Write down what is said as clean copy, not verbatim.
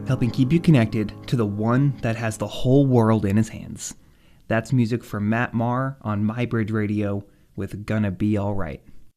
helping keep you connected to the one that has the whole world in his hands. That's music from Matt Maher on MyBridge Radio with Gonna Be Alright.